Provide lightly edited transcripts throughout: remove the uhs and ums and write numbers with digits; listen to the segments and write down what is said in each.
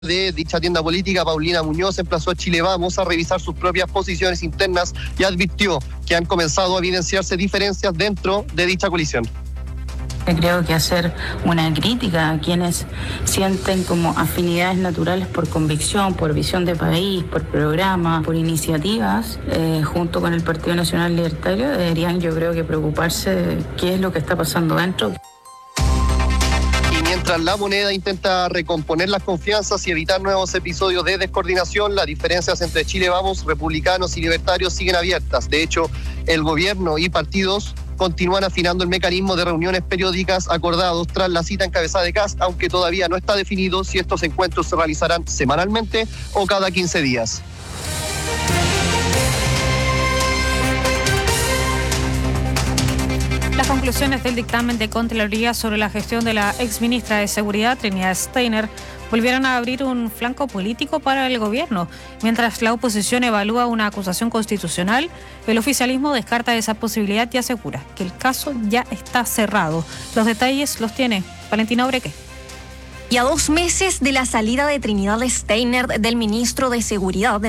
de dicha tienda política, Paulina Muñoz, emplazó a Chile Vamos a revisar sus propias posiciones internas y advirtió que han comenzado a evidenciarse diferencias dentro de dicha coalición. Creo que hacer una crítica a quienes sienten como afinidades naturales por convicción, por visión de país, por programa, por iniciativas, junto con el Partido Nacional Libertario, deberían, yo creo, que preocuparse de qué es lo que está pasando dentro. Mientras la moneda intenta recomponer las confianzas y evitar nuevos episodios de descoordinación, las diferencias entre Chile Vamos, republicanos y libertarios siguen abiertas. De hecho, el gobierno y partidos continúan afinando el mecanismo de reuniones periódicas acordados tras la cita encabezada de Kast, aunque todavía no está definido si estos encuentros se realizarán semanalmente o cada 15 días. Las conclusiones del dictamen de Contraloría sobre la gestión de la exministra de Seguridad, Trinidad Steiner, volvieron a abrir un flanco político para el gobierno. Mientras la oposición evalúa una acusación constitucional, el oficialismo descarta esa posibilidad y asegura que el caso ya está cerrado. Los detalles los tiene Valentina Obreque. Y a 2 meses de la salida de Trinidad Steiner del Ministerio de Seguridad,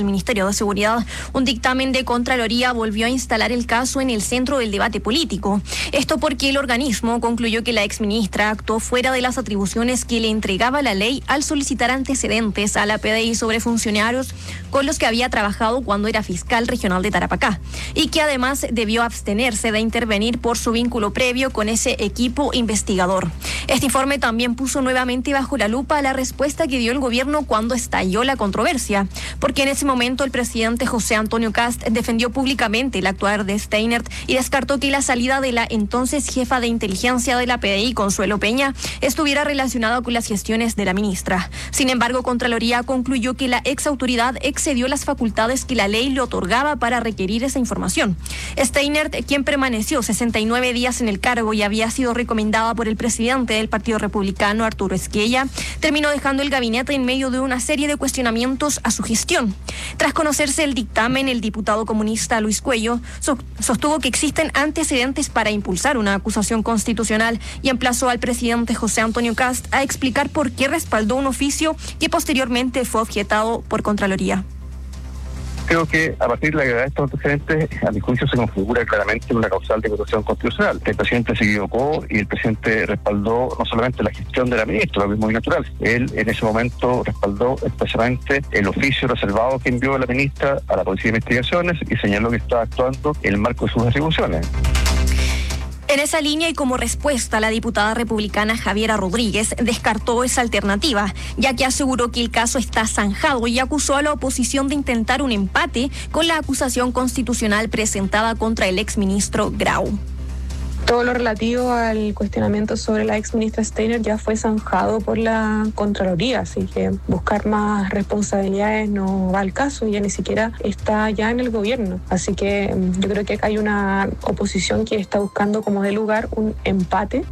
un dictamen de Contraloría volvió a instalar el caso en el centro del debate político. Esto porque el organismo concluyó que la exministra actuó fuera de las atribuciones que le entregaba la ley al solicitar antecedentes a la PDI sobre funcionarios con los que había trabajado cuando era fiscal regional de Tarapacá, y que además debió abstenerse de intervenir por su vínculo previo con ese equipo investigador. Este informe también puso nuevamente bajo la lupa la respuesta que dio el gobierno cuando estalló la controversia, porque en ese momento el presidente José Antonio Kast defendió públicamente el actuar de Steiner y descartó que la salida de la entonces jefa de inteligencia de la PDI, Consuelo Peña, estuviera relacionada con las gestiones de la ministra. Sin embargo, Contraloría concluyó que la exautoridad excedió las facultades que la ley le otorgaba para requerir esa información. Steiner, quien permaneció 69 días en el cargo y había sido recomendada por el presidente del Partido Republicano, Arturo Esquella, terminó dejando el gabinete en medio de una serie de cuestionamientos a su gestión. Tras conocerse el dictamen, el diputado comunista Luis Cuello sostuvo que existen antecedentes para impulsar una acusación constitucional y emplazó al presidente José Antonio Kast a explicar por qué respaldó un oficio que posteriormente fue objetado por Contraloría. Creo que a partir de la gravedad de estos antecedentes, a mi juicio se configura claramente una causal de acusación constitucional. El presidente se equivocó y el presidente respaldó no solamente la gestión de la ministra, lo que es muy natural. Él en ese momento respaldó expresamente el oficio reservado que envió la ministra a la Policía de Investigaciones y señaló que estaba actuando en el marco de sus atribuciones. En esa línea y como respuesta, la diputada republicana Javiera Rodríguez descartó esa alternativa, ya que aseguró que el caso está zanjado y acusó a la oposición de intentar un empate con la acusación constitucional presentada contra el exministro Grau. Todo lo relativo al cuestionamiento sobre la exministra Steiner ya fue zanjado por la Contraloría, así que buscar más responsabilidades no va al caso, ya ni siquiera está ya en el gobierno. Así que yo creo que hay una oposición que está buscando como de lugar un empate.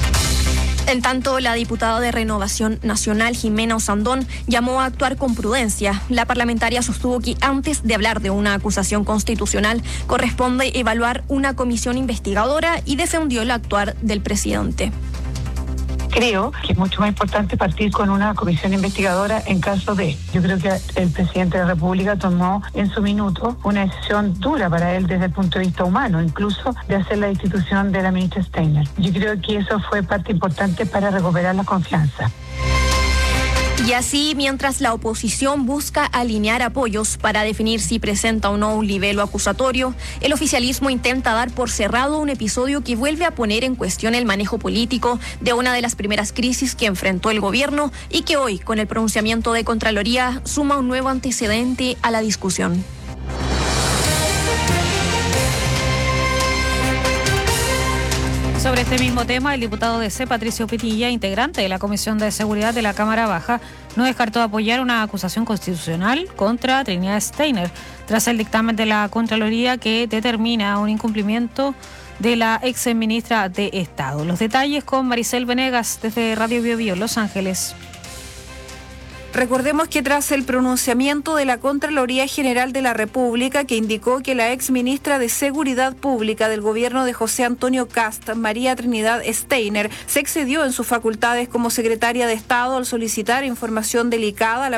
En tanto, la diputada de Renovación Nacional, Jimena Osandón, llamó a actuar con prudencia. La parlamentaria sostuvo que antes de hablar de una acusación constitucional, corresponde evaluar una comisión investigadora y defendió el actuar del presidente. Creo que es mucho más importante partir con una comisión investigadora en caso de. Yo creo que el presidente de la República tomó en su minuto una decisión dura para él desde el punto de vista humano, incluso de hacer la destitución de la ministra Steiner. Yo creo que eso fue parte importante para recuperar la confianza. Y así, mientras la oposición busca alinear apoyos para definir si presenta o no un libelo acusatorio, el oficialismo intenta dar por cerrado un episodio que vuelve a poner en cuestión el manejo político de una de las primeras crisis que enfrentó el gobierno y que hoy, con el pronunciamiento de Contraloría, suma un nuevo antecedente a la discusión. Sobre este mismo tema, el diputado DC, Patricio Pitilla, integrante de la Comisión de Seguridad de la Cámara Baja, no descartó apoyar una acusación constitucional contra Trinidad Steiner, tras el dictamen de la Contraloría que determina un incumplimiento de la ex ministra de Estado. Los detalles con Maricel Venegas desde Radio Bio Bio, Los Ángeles. Recordemos que tras el pronunciamiento de la Contraloría General de la República, que indicó que la exministra de Seguridad Pública del gobierno de José Antonio Kast, María Trinidad Steiner, se excedió en sus facultades como secretaria de Estado al solicitar información delicada a la